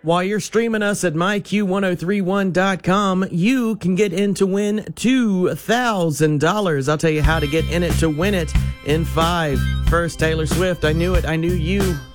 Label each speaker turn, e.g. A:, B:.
A: While you're streaming us at myq1031.com, you can get in to win $2,000. I'll tell you how to get in it to win it in 5. First, Taylor Swift, I Knew It, I Knew You.